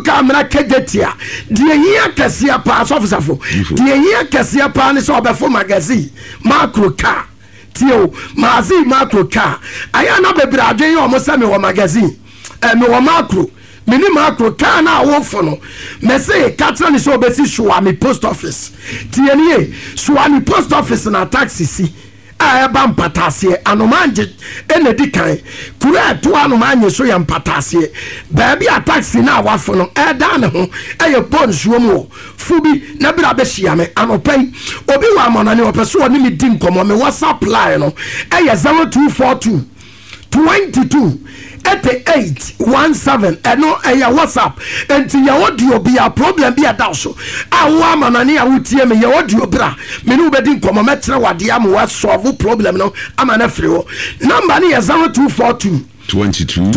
camera kejetia de hia kesia pa sofisafo de hia kesia pa ne so obefo magazine macro car tio mazi macro car aya na bebra adwen yo mo se me wo magazine me wo macro mini macro car na wo fo no me say katra ni so obesi Suwani post office tie nie Suwani post office na taxi si a ba mpatase anomanje enedi kan kura to anomanje so ya mpatase ba bia taxi na wafo no da ne ho eye ponsuo mu fubi na bra be hia me anopai obi wa monane opeso oni mi din komo me WhatsApp line no eye 0242 22 8817 eno eya WhatsApp enti ya audio bi a problem bi adaso awa manane a wutie me ya audio bra me no be din komo metre wade am wa solve problem no ama na free wo number ni 0242 22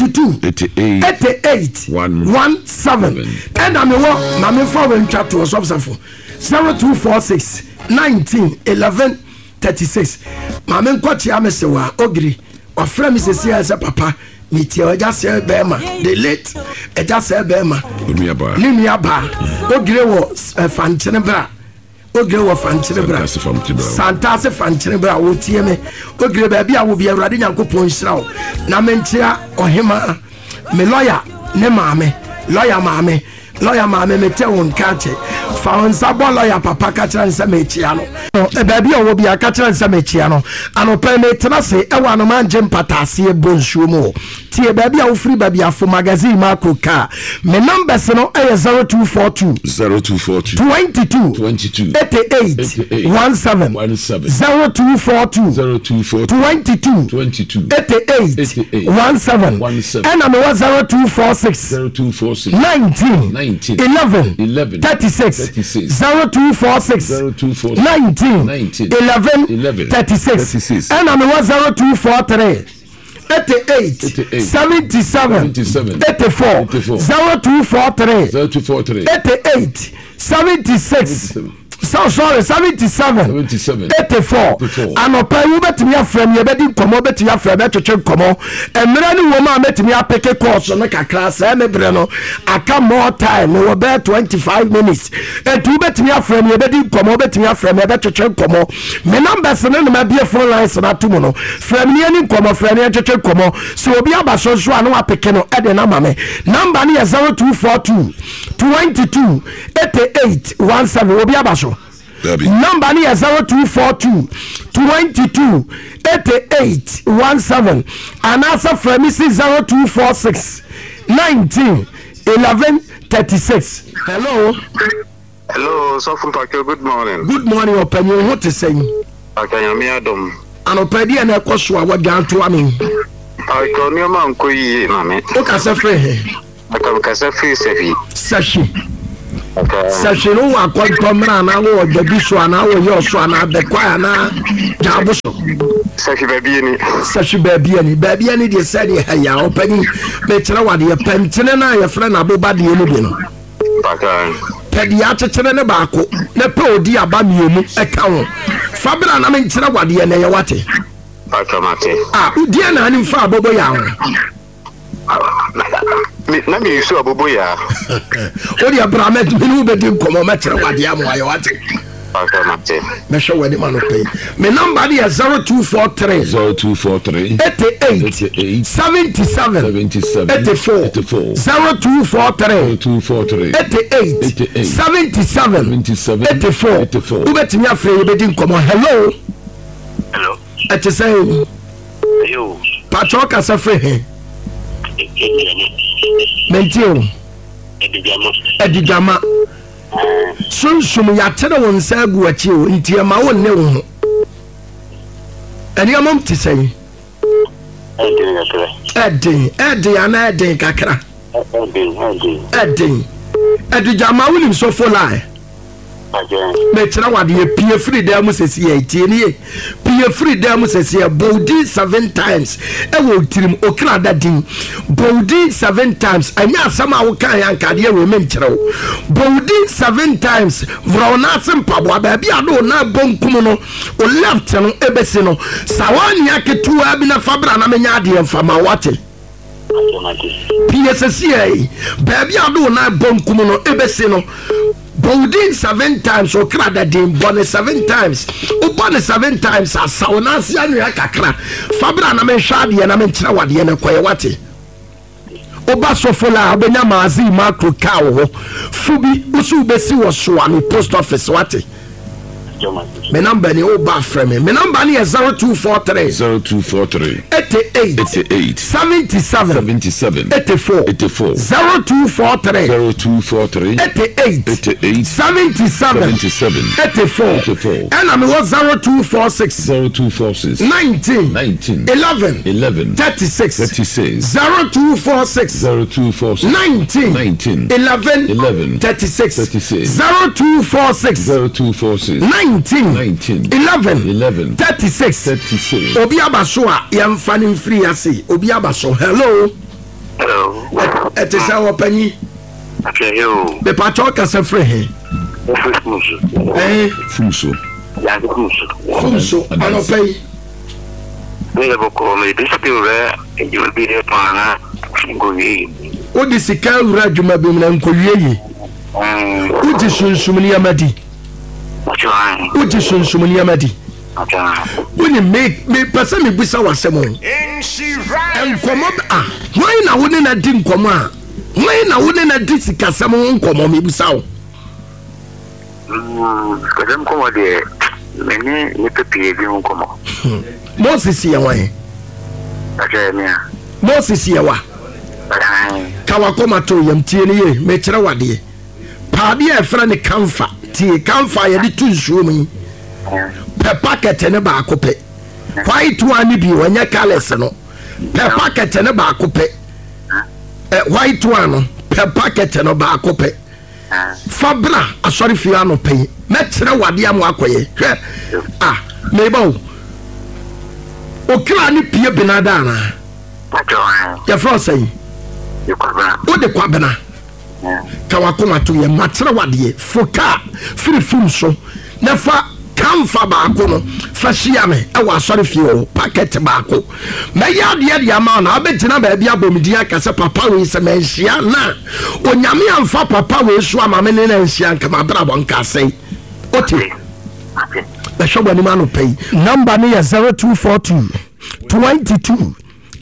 88 17 and I'm na me for when chat to us 0246 19 11 36 ma me nkochi amesewa ogiri wa frame sesi as papa Miti oja se bema the late eja se bema nimi aba ogire wo fanchene bra ogire wo fanchene bra santa se fanchene bra wo tie me ogire ba bia wo bia urade nyankopon hira wo na mentia ohema me lawyer ne maame lawyer maame mete won kache fa on sabo lawyer papa kache nsa mechia no e ba bia wo bia kache nsa mechia no anopa me tena se e wa no manje mpatase e bonsuo mu tie ba bia wo free ba bia fo magazine macro car me numbers no e 0242 22 88 17 0242 22 88 17 and I'm 0246 19 11 36 0246 19 11 36 and I'm 0243 88 77 84 0243 88 76 so sorry 77 84 anopa you betimi afrem ye bedi komo betimi afrem etwetwe komo emre ni wo ma betimi apeke course no kakra sa mebre no aka more time no be 25 minutes etu betimi afrem ye bedi komo betimi afrem ye betwetwe komo me numbers no na bia phone lines na tumo no frem ni ani komo frem ni etwetwe komo so obi abaso so anu apeke no ede na mame number ni 0242 22 88 17 obi abaso number ni 0242 22 88 17 and answer from 0246 19 11 36. Hello so from Pakio, good morning opinion what is saying okay me adom anopedi na ekoso a waganto amen okay me ma nkoyi mame o ka se free aka se free sashi sashi no wa kwento mra na wo dabi so na wo yo so na bekwa na jabo so sashi baby ni de said ya opani me kire wade ya pentene na ya frɛ na aboba de no bi no baka pedi ya kire ne baako na pe odi aba mienu eka ho fabra na me kire wade na ya wate baka mate udi na ani mfa abobo ya ho na mi yusu abobo ya odi abramet minu be din komo ma kire wade ya mo ayo wate baka mate me show wade man pay me number is 0243 88 77 84 0243 88 77 84 ubetimi afre be din komo hello at say yo pachoka safre mentio edijama sunsum ya tere won sa gu achi o ntie ma won ne wo eni amom ti say edi ana edi kakra edi edijama wulim so folai me tira wade ye pie free dem sesi ye tie ne pie free dem sesi ye body 7 times e wo tirim okra dadin body 7 times anya asama wo kan yanka de we men kire wo body 7 times vrona sempabo ba bia do na bonkum no o left no ebesi no sawani aketua bi na fabra na menya de mfama wate PSSA baby ado na bonkum no ebese no Bowdin 7 times or crada din bonne 7 times. Upon 7 times as Saunasi and Yakakra. Fabra na men shadi and amen chawadi and a quayawati. Obaso fola abenya mazi macro cow. Fubi usu besi was swami post office wati. My number ni oba frame. My number ni 0243 88 77 84 0243 88 77 84 and I'm 0246 19 11 36 0246 19 11 36 0246 19 11 36 Obi abaso a yamfani free ase Obi abaso hello et is our penny okay yo be pacho ka se free he Fumso ano pay we have call me this still there you will be here pana go ye o di sika ura djuma bi na nkowie yi o di sunsumni amadi Uji sunsumuni amadi. When you make me person me bisa wasemo. Enkomo ah. Why na woni na di nkomo a? Why na woni na di sikasemo nkomo me bisa o? Kadam komo de meni ni pepe bi nkomo. Moses ye wan. Moses ye wa. Kawa koma to yam tie ne ye me kire wade. Paade e fra ne kamfa. Ti kamfa ye di tunsuo mi. Pe packet ne ba akope. White one bi wanya colors no. Pe packet ne ba akope. White one pe packet no ba akope. Fabra asori fi ano pe. Me kire wade am akoye. Hwe. Ah, mebo. Okra ni pie benada na. Ya fro say. O de kwabena. Kawakoma to ye matre wade foka free so nefa kamfa baako no fashia me e wa sori fie packet baako me ya de ama na abegina ba bia bomidi akase papa we se menhia na onyame amfa papa we so ama me ne na nhia nkama brabo nka sei oti be shobo ni manu pay number ni 0242 22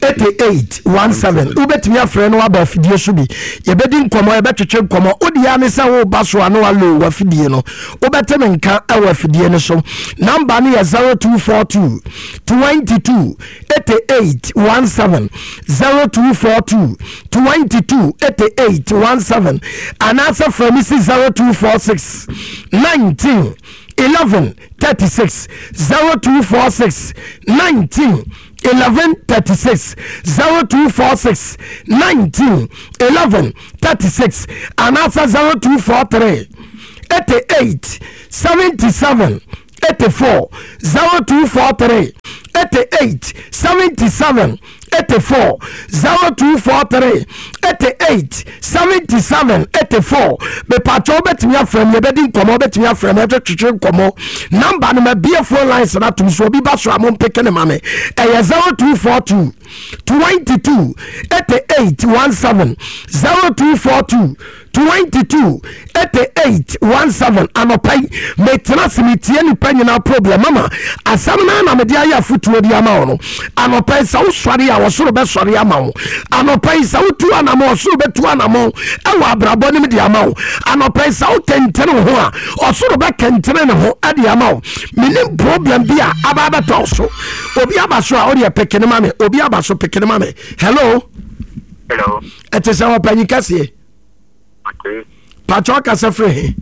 8817 ubetimi afre no aba fidie so bi yebedi nkomo yebetwetwe nkomo odi ya ne se wo baso ano alo wa fidie no ubeteme nka awa fidie ne so number ni 0242 22 8817 0242 22 8817 anasa from 0246 19 11 36 0246 19 1136 0246 19 1136 and answer 0243 88 77 84 0243 88 77 84 0243 88 77 84 be pacho betimi afrem ye bedi nkomo betimi afrem e twetwe nkomo number no ma bia phone lines na tum so bi ba so amon peke ne mame e 0242 22 8817 0242 22 8817 anopai metra simitie ni panyina problem mama asamna na media ya futuo di ama ono anopai sa uswari ya wasoro be sori ama wo anopai sa utu anamo osoro be tu anamo ewa abrabo ni di ama wo anopai sa utentene ho a osoro be kentene ne ho adi ama wo mini problem bia ababa toso obi abaso a odi pekene mame obi abaso pekene mame hello etesa wa panyika sie okay pacho kasa free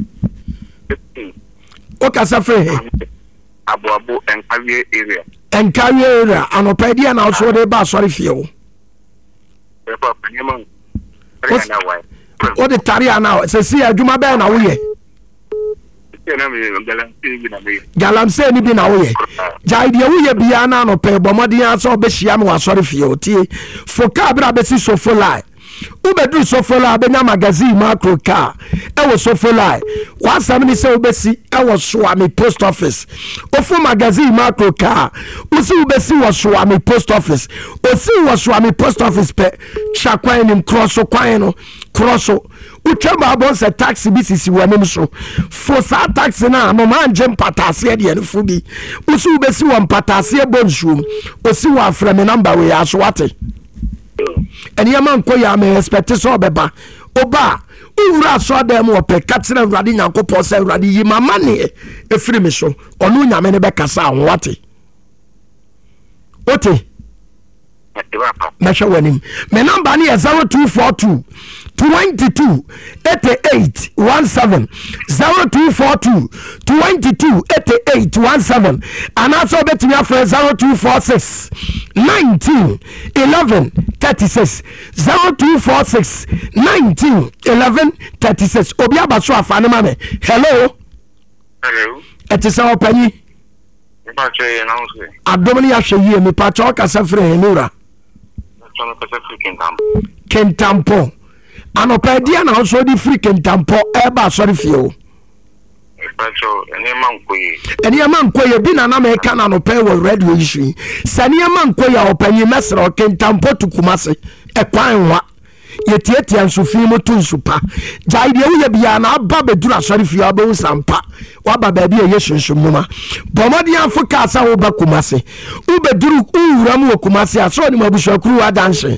o kasa free abu enkawie area anopedia na so de ba sorry fie o de taria na se si adwuma be na wo ye galamse ni bi na wo ye jai de wo ye bia na no pe bomodi an so be hia me wa sorry fie o tie foka bra be si so folai ubedu sofola benya magazine macro car ewo sofola wasam ni se obesi ewo Swami post office ofu magazine macro car usi ubesi wo Swami post office osi wo Swami post office pe chakwan nim cross kwan no cross utwaba abon se taxi bisisi wanim so for sa taxi na no man jem patase de no bi usi ubesi wo patase bonsu osi wo aframe number we aso wate eni ama nko ya me expect so obeba oba ura so dem ope katsina urade nyankopɔ se urade yi mama ne efiri me so ɔno nyame ne bekasa ahwate ote mesha wanim me number ne 0242 22 88 17 0242 22 88 17 and also betting your friend 0246 19 11 36 0246 19 11 36 obi abaso afane mame hello etisa opani pa che na unse adomni ya hwe me pa cha ka safre henura kentampo anopedia na so di free kentampo eba sorry fio pacho ene mankoye bi na me ka na no pe wo radio issue sane mankoye opanyi mesra kentampo tukumase ekwan wa yetietia nsufi mu tunsupa jaide wo bia na aba bedura sorry fio aba usampa waba ba bia yeshunshumuma bomodi afuka asa wo ba kumase ubeduru uwuram wo kumase aso ni mabushakuru adanse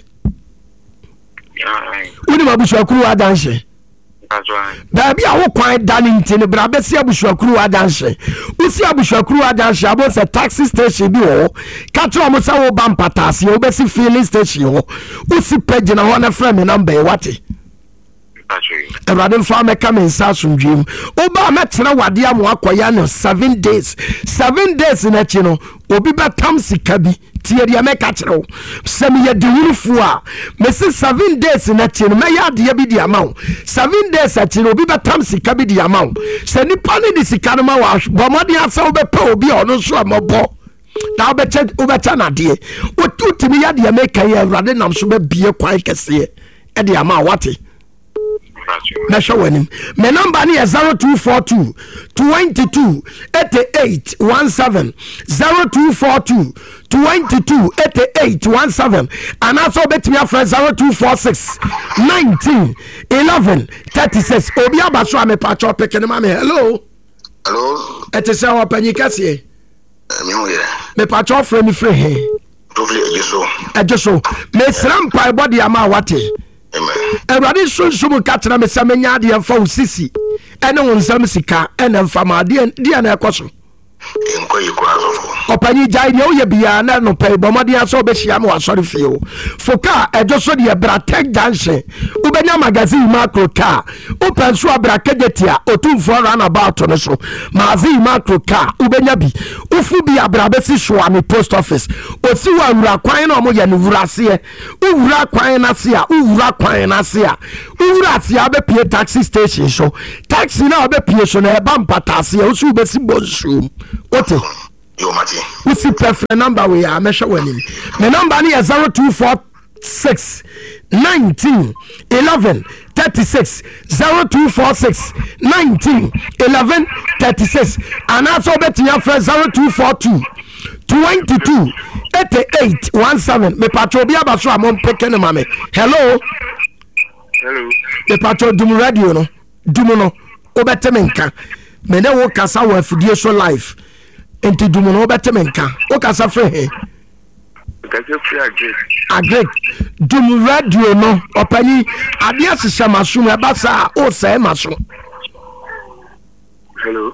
uni mabushakuru adanse baby a wo kwan dani ntini bra besi abushakuru adanse usi abushakuru adanse abo se taxi station bi ho katro mo sa wo ba mpatase wo besi filling station ho usi page na ho na frame number wate Radin farmer come in Sasundream. Oba metra wade am akoya no 7 days. 7 days na chino. Obi ba tamsi kabi. Tie dia meka kire. Semi ye de wurfu a. Me se 7 days na chino. Me ya de bi di amaw. 7 days a chino obi ba tamsi kabi di amaw. Se nipa ne di sika no ma wa. Bomodi asa obe pa obi ono so amabo. Na obecha na de. Otutimi ya de meka ye Radin nam so be bie kwan kese. E de amaw wate. Na show him. My number is 0242 22 88 17 0242 22 88 17 and also bet me a friend 0246 19 11 36 obi abaso ame pacho peke ne mame hello etese wa panikase me pacho friend free he ejeso me srampa body ama wate Everybody should catch them as some yard for sissy, and on some sika, and then from our dear question. Opani jai yo be no pay bomadia so be shiamo sorry feel. Foka e just so the bratek dancing. Ubenya magazine macro car. Open so brakejetia otu for run about on so. Mazi macro car ubenya bi. Ufu bi abrabesi Swami post office. Osi wa wura kwan no mo ye no wura se. Uwura kwan na se a, uwura kwan na se a. Uwura se a be pie taxi station so. Taxi na be pie so na e ba mpatase osu be si bonsu. Ote yo mati usi preferred number we are measure winning. My number is 0246 19 11 36 0246 19 11 36 and also bet your friend 0242 22 88 17 me patro bi abaso amon peke ne mame hello me patro dum radio no dum no obetemenka me ne wo kasa wa fidie so live enti dum no obetemenka wo kasa frɛ he agree dum radio no opani ade asesa maso me basa o sai maso hello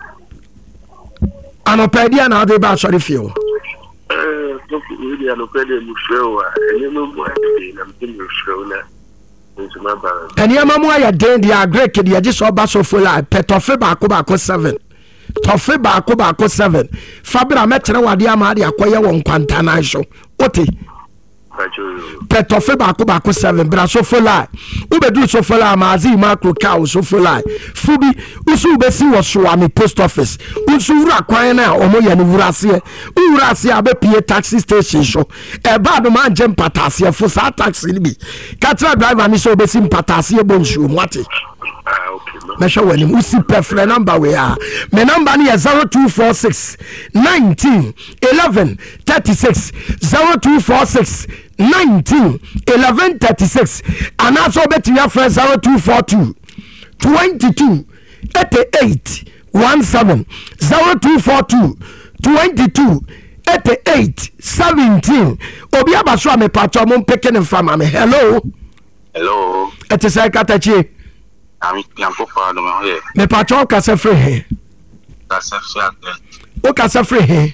anopedia na ade ba sorry feel really anopedia mu show ene no mo ade na mtin show na ene amamu aya den dia agree ke dia je so ba so fola petofe ba ko 7 tofe ba ko 7 fabra metre wade ama ade akoye won kwanta na so ote Petofe baako 7 bra so folai ubedu so folai mazi macro cow so folai fubi usu ubesi wo Soame post office usu wura kwan na omo ye ne wura ase abepie taxi station so e ba do man jem patase fo sa taxi ni bi katra driver ni so obesi patase bonsu mwate Mesha wani usi pefre number we are. My number ni 0246 19 11 36 0246 19 11 36 and also bet your friend 0242 22 88 17 0242 22 88 17 Obi abaswa me pato mo peke fama me hello etese katachi I'm Yankopa no here. Me patron kasa free he. Kasa free. O kasa free he.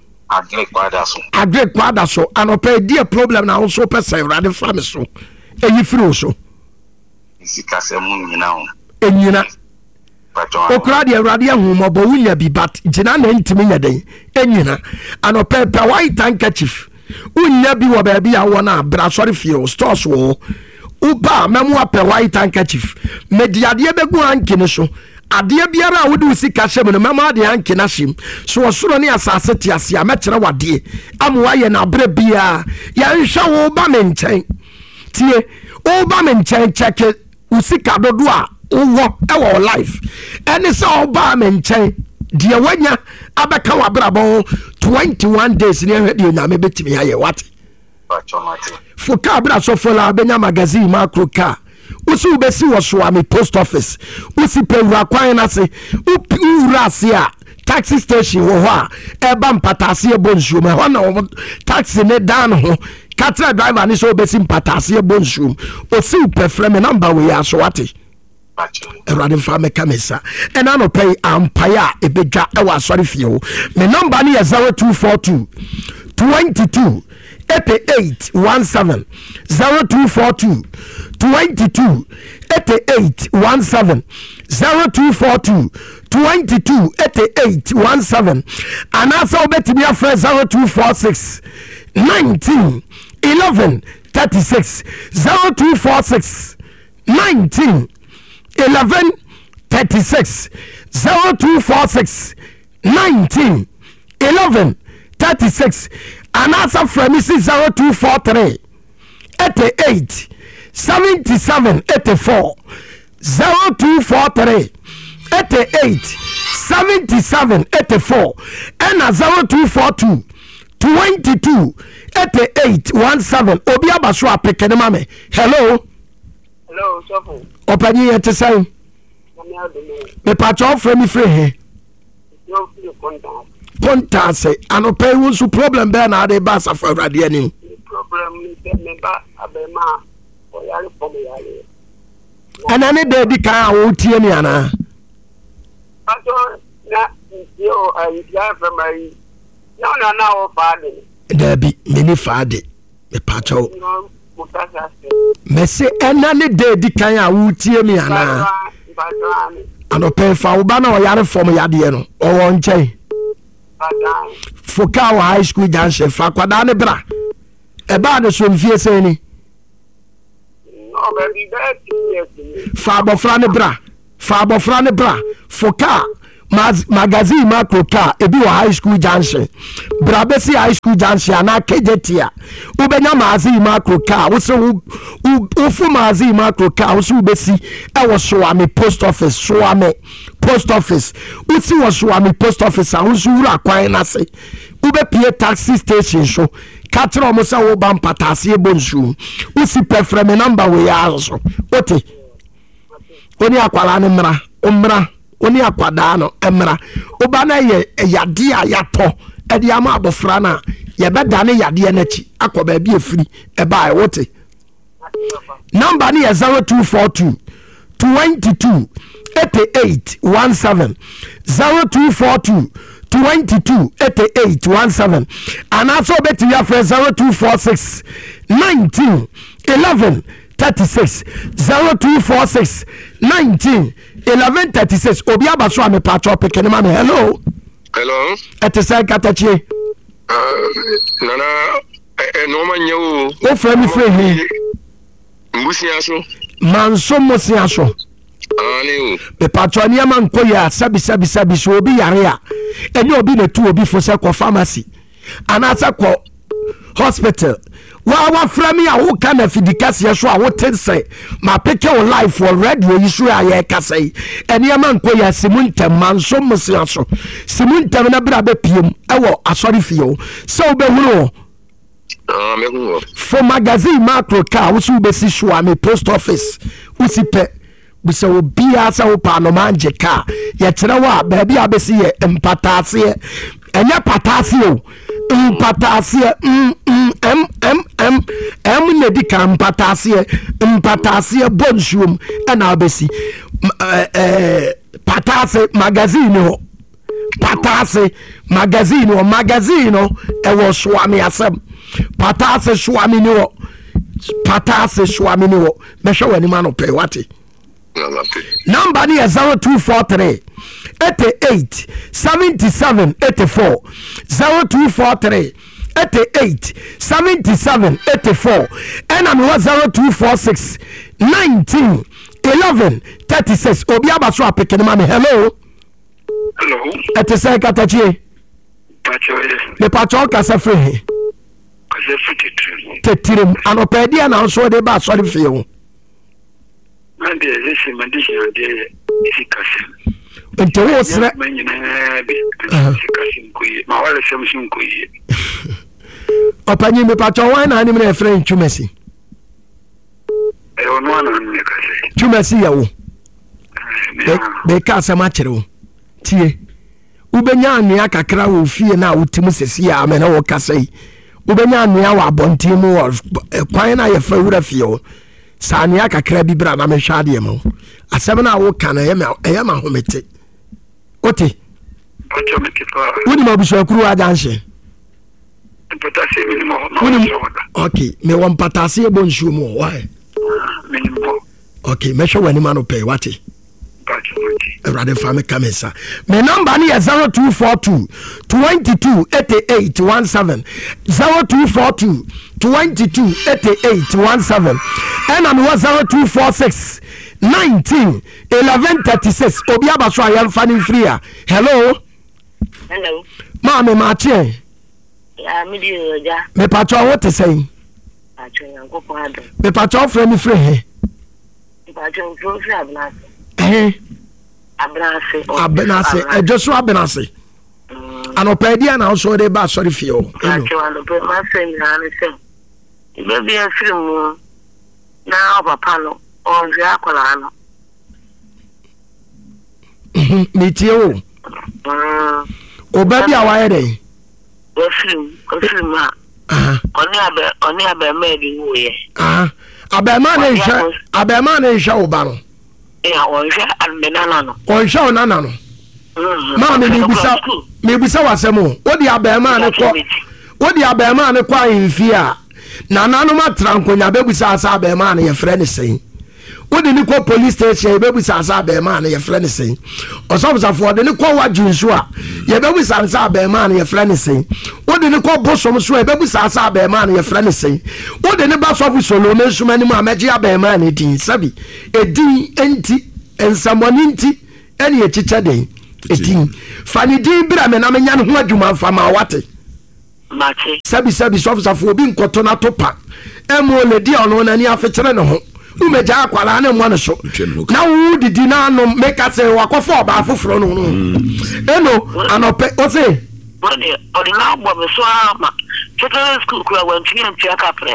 Agre kwada so. Anope die problem na so person rade from so. Eyi free so. Isi kasa mu nyina ho. Enyina. Patron. Okra de rade ahumo bo wunya bi bat gina na ntimi nya den. Enyina. Anope pe white handkerchief. Unya bi wo ba bia wo na bra sorry fie stores wo. Uba memu ape white handkerchief mediade begu ankene so ade biara wodi usika hyem no memu ade ankena hyem so osoro ne asase tiase a mekere wade amwa ye na bra bia ya nhwa wo ba menchen tie wo ba menchen check usika dodo a wo e life ene se wo ba menchen de wanya abeka wabrabo 21 days ne hwede nyame betimi aye what Foka abra so fola benya magazine macro car. Usi ubesi wo Soame post office. Usi pewura kwan na se. Ura se a taxi station wo ho a eba mpatase bonsu me ho na taxi ne dan ho. Katra driver ni so ubesi mpatase bonsu. Osi upefre me number we ya so wate. Erade fa me kamesa. Ena no pay ampaya ebedwa e wa asori fie ho. Me number ni 0242 22 8817 0242 22 8817 0242 22 8817 and also betimi afre 0246 19 11 36 0246 19 11 36 0246 19 11 36 and answer from Mrs. 0243 88 77 84 0243 88 77 84 and 0242 22 88 17 Obi abaso apekene mame hello Sofu opani yete say me patcho from free he Contase anope wonsu problem be na de basa for radio ni problem ni me ba abema o yare for me yare anane de di kan wo tie ni ana ato na yo ya from my na o faade de bi meni faade me pacho me se anane de di kan a wo tie mi ana anope fa wo ba na o yare for me yade no o won nchen Foka wa high school junction fa kwada ne bra e ba de so mfie se ni no baby that fa abofra ne bra Foka magazine macro car ebi wa high school junction bra be si high school junction na kejetia ubenya magazine macro car wo se fu magazine macro car wo se ubesi e wo Soame post office Soame post office usi wo Soame post office a wo su wura kwan na se ube pie taxi station so katra omo se wo ba mpatase bonsu usi pefre me number we ya so ote oni akwala ne mra oni akwada no emra oba na ye yade a yato e de ama abofra na ye beda ne yade na chi akoba bi efiri e ba e wote number ni 0242 22 88 17 0242 22 88 17 and also bet your friend 0246 19 11 36 0246 19 11 36 obi abaso ame patro pekene ma hello etese katachi nana no man you. O fra mi frɛ he. Mbusia so. Manso musia so. Ani o. Me patroni ama nko ya sabi so obi yare a. Eni obi na tu obi fo se ko pharmacy. Anasa ko hospital. Wa fra mi a wo kana fidikase so a wo tense ma peke wo life for radio yisu a ye kase. Eni ama nko ya simuntem manso musia so. Simuntem na bra be piem ewo asori fie. Se obehuru for magazine macro car usu besi shwa me post office usi pe busa obi asa wo pa no manje car ye kire wa ba bia besi ye empatase enye patase o empatase ne di kan empatase bonshum na besi patase magazine ho patase magazine o magazine no e wo shwa me asem patase shwami ni wo mesha wani mano pe wati number ni 0243 88 77 84 0243 88 77 84 and I'm 0246 19 11 36 obi abaso apekene mame hello ete say katachie le pacho kasa free Tetirim anopedia na so de ba sorry feel. Man dey listen man dey isikase. Ento wo sre man nyina bi isikase nkoyi. Ma wale semsin nkoyi. Opanyi me pacho wan na ni me friend Chumesi. Ono na me kase. Chumesi ya wo. Be ka sama kire wo. Tie. Ubenya anu akakra wo fie na wotim sesi ya me na wo kase. Ubenya anua wa bontin mu kwan na ye fa wura fie o sania kakra bi bra na me hwa de mo asem na wo kan ye ma homete oti woni ma biso akuru ajanse patase mi mo okay me won patase bo nsu mu why okay me hwa wani ma no pay wati Rather family camesa. My number is 0242 22 88 17 0242 22 88 17 and I'm 0246 19 11 36 Obiaba so I am fanning free. Hello. Hello. Mama Mache. Yeah, me patcho what to say? Me patcho friend free. Me patcho free Abenase ejoso abenase anopedia na so de ba sorry fie o baby afrim na papa no onje akola no metie o baby awaye dey afrim oni abe medi wo ye abema na isha oba no onje almenana no onje onana no ma me bisa wasemo odi abema ne kwa infie a na nanu matra nkonya bebusa asa abema ne ye frɛ ne sen odi ni ko police station ye bebusa asa abema ne ye frɛ ne sen osofosafo odi ni ko wajunsu a ye bebusa asa abema ne ye frɛ ne sen odi ni ko bosom so ye bebusa asa abema ne ye frɛ ne sen odi ni ba sofu solo ne suma ni mu ameji abema ne din sabi edin enti ensamoni nti eni ye chicha den edin fani din bira me na menya ne ho adwuma fama wate mache sabi sofosafo obi nkoto na topa emo le di ono na ni afekyere ne ho umeja akwala na mo ne so na wo didi na no make say wakofo ba afoforo no eno anope o se bone odi na agbo me so ama secondary school kura wantumi antua kapre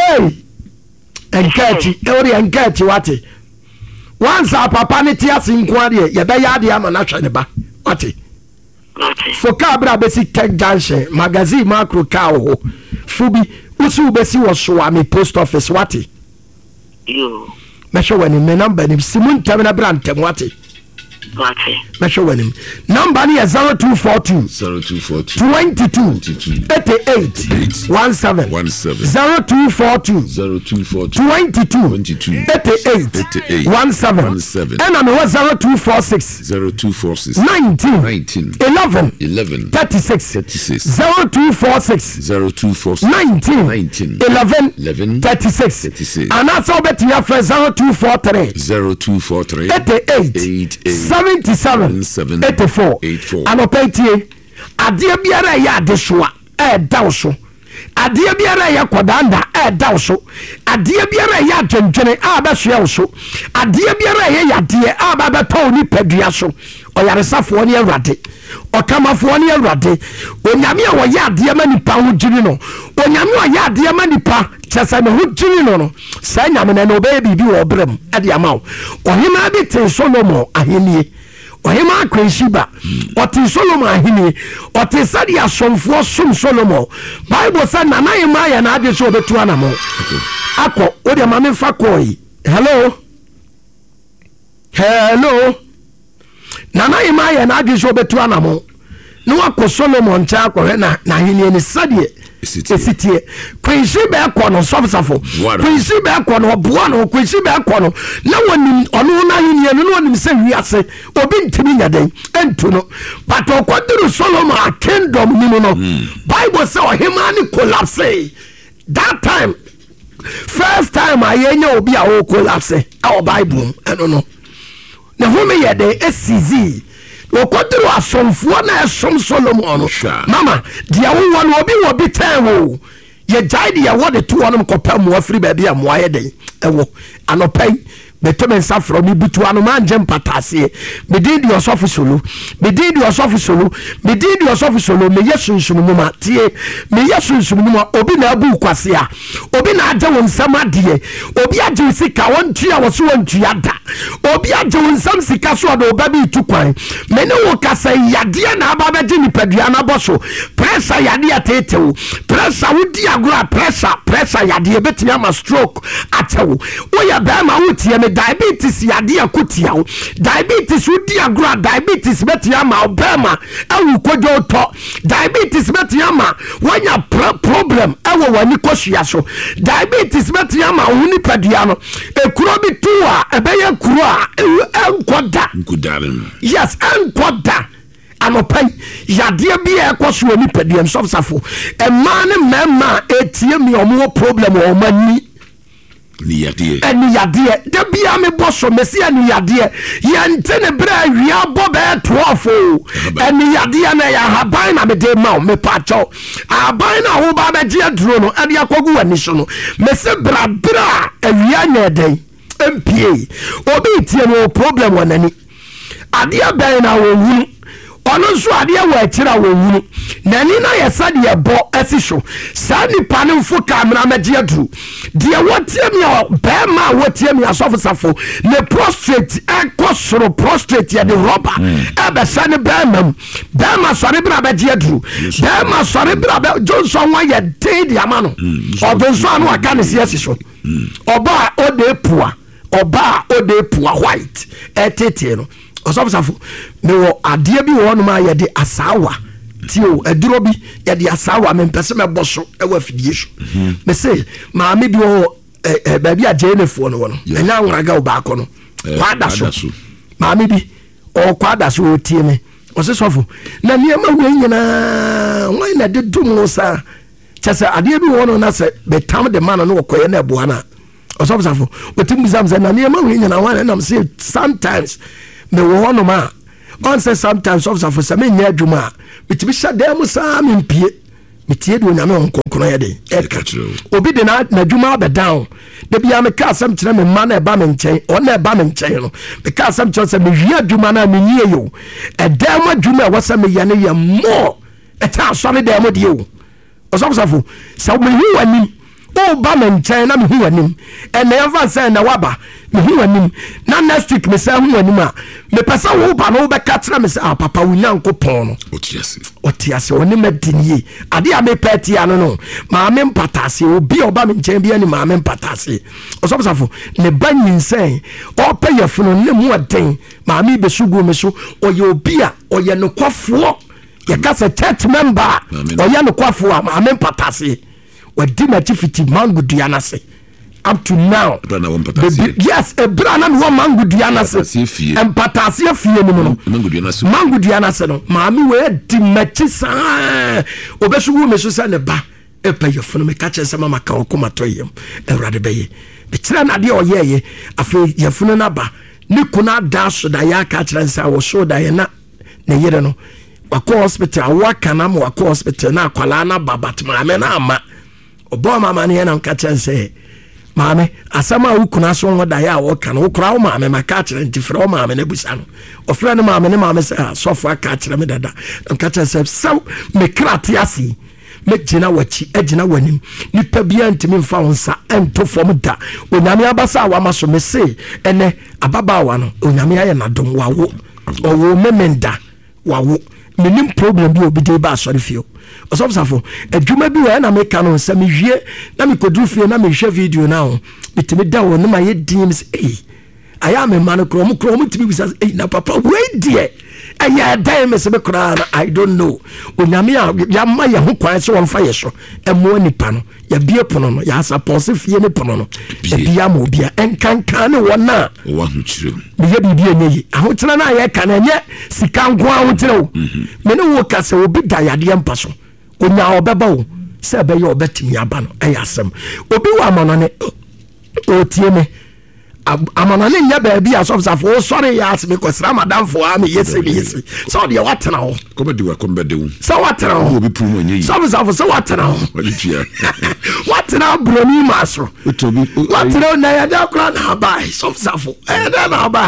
enkachi wate once papa ne tia sinkwa de ye be ya de ama na hwe ne ba wate foka bra besi tech junction magazine macro car ho fubi usu besi wo so ami post office wate yo me show when me number ni simun tamina brand tem wate Okay. Measure when him. Number is 0242 22 88 17 0242 22 88 17 and I'm 0246 19 11 36 0246 19 11 36 and that's all bet you have 0243 88 77 84 and opeti adia biara ya adesoa da so adia biara ya kodanda da so adia biara ya dwendwene abahwe so adia biara ya yade ababeto ni padua so oyaresafo ne awrade okamafo ne awrade onyame a woyɛ adia manipa ho gyiri no onyame a woyɛ adia manipa chesa me ho gyiri no sa nyame na obey bibi wo brem ade amaw ohima bi ten Solomon ahenie ohima akwensiba oti Solomon ahenie oti sadi asomfo som Solomon Bible say na nayima ya na ade so obetu anamo akọ ode ma me fa koi hello nana yima ya na ade so obetu anamo no akọ Solomon cha akọ na ahenie ni sadi esitie kwensi be kono sofsafo kwensi be kono boa no kwensi be kono na wonim ono na hini no wonim se wiase obi ntimi nyaden entu no but okoduru Solomon kingdom ni no Bible say ohima ni collapse that time first time ayenya obi a o collapse our Bible eno no na home ye de esizi okoduru asomfo na esom Solomon no mama dia wo no obi tan wo ye jaide ye wo de to wonom kopam mo afri ba bia mo aye den ewo anopai betemen safro mi bitu anu manje mpatase medin di osofu solo me yesu nsumumu ma tie me yesu nsumumu ma obi na abu kwase a obi na aje won nsam ade obi aje sika won tua wo so won tua da obi aje won nsam sika so do obabi tukwan me ne wo kasa yade na aba beje ni padua na boso pressure yade atetewo pressure wudi agora pressure yade betimi ama stroke atewo wo ya ba ma wutie me diabetes yade akotia wo diabetes wudi agora diabetes betimi ama obema awu kojo to diabetes betimi ama wanya problem awu wani koshia so diabetes betimi ama woni padua no ekuro bi tuwa ebeye kuro a enkoda yes enkoda anopai yadeɛ bi ekoso woni padua nsofsafo ema ne mema etie mi omo problem o mani ni yadeɛ da bia me boso mesia ni yadeɛ yente ne bra wia bo be 12 eni yadeɛ na ya haban na me de ma me pacho haban na wo ba be gye aduro no ade akogu wani so no mese bra awia nya den mpie obi tie no problem wanani adeɛ ben na wo wu ono so ade wa akira wo wu nani na yesa de bo asiso sani pane mfo kamera magye aduru de wotie mi be ma wotie mi asofosafo ne prostrate ekosoro prostrate ya de roba ebe sani be ma sori bra magye aduru be ma sori bra Johnson wa ye de amano odonso anu aka ne siesiso oba ode pua white etete no osofsafo me wo ade bi wo no ma ye de asawa tio eduro bi ye de asawa me mpese me boso e wa fidie so me say ma me bi wo ba bi ajenefo no wono enya nwraga oba akono kwada so ma me bi o kwada so o tie me osofo na niema wo nyina won na de dum sa chese ade bi wo no na se betam de man no koye na eboa na osofsafo otim bizam se na niema wo nyina wan na me say sometimes me wo no ma on say sometimes of for some nya adwuma bitimi sha dem sa me mpie metie de onyame onkonkoro ye de obi de na adwuma be down de bia me ka asem kire me ma na eba me nchen on na eba me nchen no me ka asem kire se me hwi adwuma na me nyie yo edem adwuma wo se me ye ne ye mo eta asore dem de yo osofo se me hwi wani o ba me nkyɛn na me hu anim ɛna yɛmfa sɛ na waba me hu anim na next week me sɛ hu anim a me pɛ wo ba no wo bɛka kyerɛ me sɛ papa wo Nyankopɔn no ɔtiase ɔne madini ade a me pɛ tia no maame mpatase obi a ɔba me nkyɛn bia ni maame mpatase ɔsɔbsafo ne ba nyinsɛn ɔpɛ yɛfono ne mu aden maame besugu me so ɔyɛ obi a ɔyɛ nokwafoɔ yɛka sɛ church member ɔyɛ nokwafoɔ a maame mpatase wadi n'akyi fiti mango dua n'ase up to now yes ebra na me wɔ mango dua n'ase mpatase fie ni mu no mango dua n'ase no maame we di m'akyi saa obesugu me so sɛ ne ba epa yɛfono me ka kyerɛ sɛ mama ka ɔkoma tɔyɛm awurade bɛyɛ bekyerɛ na deɛ ɔyɛyɛ afei yɛfono na ba ne kuna da so da yɛ aka kyerɛ sɛ wɔ so da yɛ na ne yere no wakɔ hospital waka na mo wakɔ hospital na akwala na ba but maame na ama ɔbɔ mama ne yɛ na nka kyerɛ sɛ maame asɛm a wokuna so ho da yɛ a wɔka no wokora wo maame maka kyerɛ nti frɛ wo maame no abusa no ɔfrɛ no maame sɛ sɔfo aka kyerɛ me dada nka kyerɛ sɛ sɛ mekra te ase megyina wakyi agyina w'anim nipa bia ntimi mfa wo nsa ɛnto fam da onyame abasa a wama so me se ɛnɛ ababaawa no onyame ayɛ nadom wawo ɔwo memenda wawo menim problem bi obi de ba asɔre fie ɔsɔfsafo adwuma bi wɔ na meka no sɛ mewie na mekoduru fie na mehwɛ video na ho metimi da wɔ ne ma yɛ din me sɛ ayɛ me ma no krom timi bisa na papa wei deɛ ɛyɛ dan me sɛ me koraa na I don't know onyame a yɛma yɛ ho kwan sɛ wɔmfa yɛ so ɛmoa nipa no yɛbie pono no yɛasapɔse fie ne pono no yɛbia ma obia ɛnkanka ne wɔn a meyɛ biribi ɛnyɛ yi ahokyerɛ no a yɛka no ɛnyɛ sika nko ahokyerɛ wo me ne wo ka sɛ obi da yadeɛ mpa so onya ɔbɛba wo sɛ ɛbɛyɛ ɔbɛtumi aba no ɛyɛ asɛm obi wɔ amanɔne ɔtie me amanɔne nyɛ baabi a sɔfsafo wo sɔre yɛ ase me kɔsra madamfo a me yɛse sɛ ɔdeɛ watena hɔ sɛ watena hɔ sɔfsafo sɛ watena hɔ watena buroni ma soro watena na yɛda kora na abae sɔfsafo ɛyɛda na abae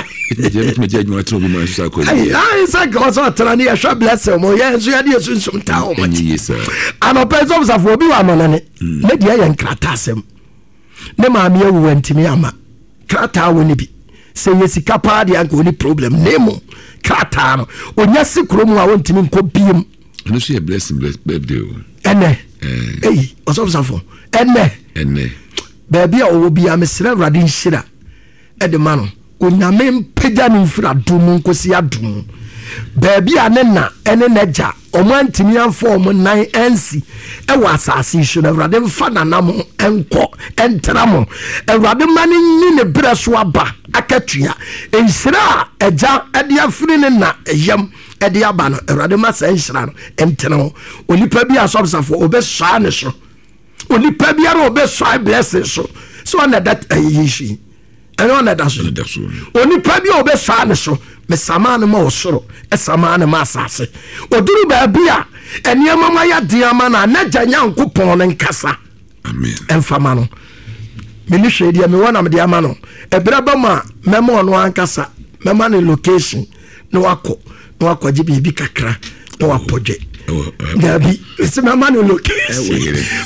sɛ kɔ sɛ ɔtena ne yɛhwɛ blessing mo yɛ nso yɛde yɛsunsum ta wo makyi anɔpɛ sɔfsafo obi wɔ amanɔne ne deɛ yɛ nkrata asɛm ne maame awuwa ntimi ama krataa wɔ ne bi sɛ yɛ sika paa deɛ anka ɔni problem nemo krataa no ɔnya se kurom a wɔntimi nkɔ biem ɛno so yɛ blessing birthday o ɛnɛ ɔsɔfsafo ɛnɛ baabi a ɔwɔ bia mesrɛ awurade nhyira ɛde ma no onyame mpagya ne mfiri adom mu nkɔsi adom baabi a ne na ɛne n'agya ɔmo antimi amfa ɔmo nan ansi ɛwɔ asase so na awurade mfa nanam ɛnkɔ ɛntera mo awurade ma ne nyi ne berɛ so aba akatua nhyira a agya ɛde afiri ne na ɛyam ɛde aba no awurade ma sɛ nhyira no ɛntena ho onipa bi a sɔbsafo ɔbɛsɔa ne so onipa biara ɔbɛsɔa blessing so ɔna that ɛyɛhyi ɛne ɔna da so onipa bi a ɔbɛsɔa ne so mesama ne ma ɔsoro ɛsama ne ma asase ɔduru baabi a ɛnneɛma ma yɛ deɛma no a n'agya Nyankopɔn no nkasa ɛmfama no mene hwɛ deɛ mewɔ nam de ama no ɛberɛ ba mu a mɛma ɔno ankasa mɛma ne location na wakɔgye biribi kakra na wapɔdwe dabi ɛsɛ mɛma ne location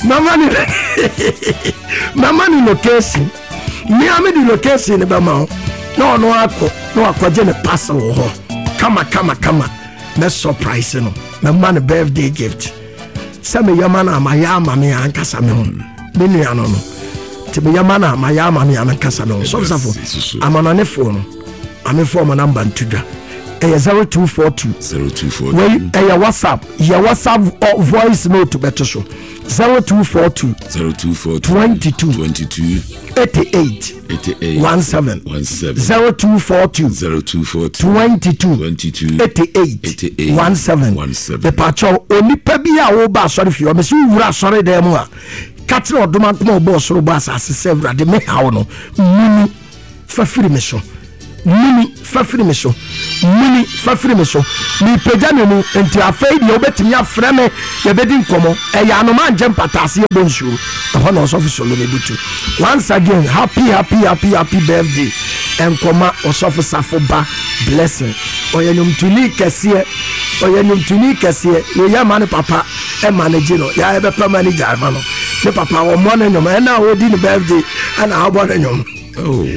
mɛma ne location mea me de location ne bɛma ho na ɔno akɔ na wakɔgye ne parcel wɔ hɔ kama mɛ surprise no mɛma ne birthday gift sɛ meyɛma no a mayɛ ama me ankasa me ho me nua no nti meyɛma no a mayɛ ama me ankasa me ho sɔfsafo amanɔnefoɔ no amefoɔ ma number ntodwa ɛyɛ 0242 wei ɛyɛ whatsapp voice note bɛto so 0242 22 88 17 0242 22 88 17 mepakyɛw onipa bi a woba asɔre fie ɔmɛ sɛ wowura asɔre dɛ mu a ka kyerɛ ɔdoma nkoma ɔbɔ ɔsoro bɔ asase sɛ awurade mehaw no muni fafiri me so mepagya ne mu nti afei deɛ wobɛtumi afrɛ me yɛbɛdi nkɔmmɔ ɛyɛ anoma nkyɛ mpataseɛ bɔ nsuo ɛhɔ na ɔsɔfo solo no butu once again happy birthday ɛnkɔma ɔsɔfo safo ba blessing ɔyɛ nomtuni kɛseɛ na ɔyɛ ma ne papa ɛma ne gye no yɛbɛpɛ ma ne gya ma no ne papa wo mo ne nyom e na wo di ne birthday ana abo ne nyom Oh.